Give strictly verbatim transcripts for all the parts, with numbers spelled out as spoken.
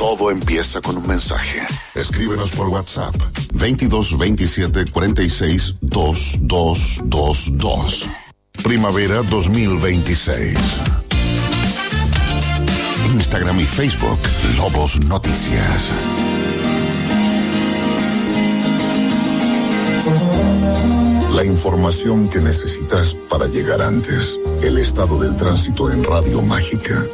Todo empieza con un mensaje. Escríbenos por WhatsApp veintidós veintisiete cuarenta y seis veintidós veintidós. Primavera dos mil veintiséis. Instagram y Facebook, Lobos Noticias. La información que necesitas para llegar antes. El estado del tránsito en Radio Mágica.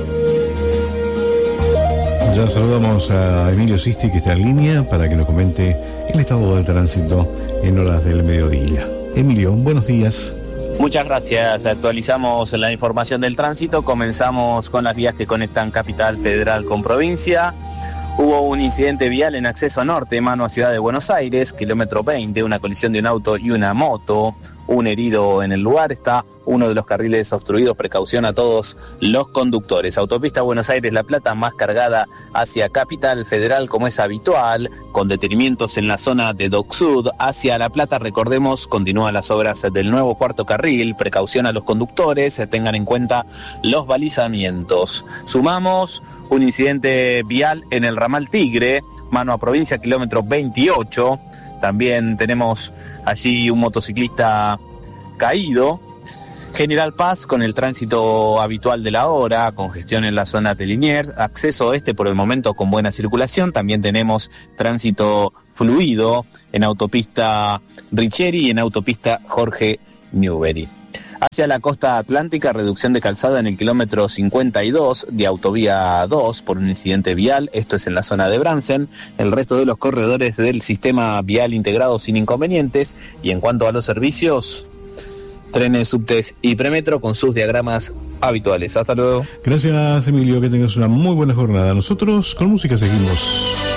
Ya saludamos a Emilio Sisti, que está en línea, para que nos comente el estado del tránsito en horas del mediodía. Emilio, buenos días. Muchas gracias. Actualizamos la información del tránsito. Comenzamos con las vías que conectan Capital Federal con provincia. Hubo un incidente vial en acceso norte, mano a Ciudad de Buenos Aires, kilómetro veinte, una colisión de un auto y una moto. Un herido en el lugar, está uno de los carriles obstruidos, precaución a todos los conductores. Autopista Buenos Aires-La Plata más cargada hacia Capital Federal como es habitual, con detenimientos en la zona de Dock Sud. Hacia La Plata, recordemos, continúan las obras del nuevo cuarto carril, precaución a los conductores, tengan en cuenta los balizamientos. Sumamos un incidente vial en el ramal Tigre, mano a provincia, kilómetro veintiocho. También tenemos allí un motociclista caído. General Paz con el tránsito habitual de la hora, congestión en la zona de Liniers, acceso oeste por el momento con buena circulación. También tenemos tránsito fluido en autopista Richieri y en autopista Jorge Newbery. Hacia la costa atlántica, reducción de calzada en el kilómetro cincuenta y dos de autovía dos por un incidente vial. Esto es en la zona de Bransen. El resto de los corredores del sistema vial integrado sin inconvenientes. Y en cuanto a los servicios, trenes, subtes y premetro con sus diagramas habituales. Hasta luego. Gracias, Emilio, que tengas una muy buena jornada. Nosotros con música seguimos.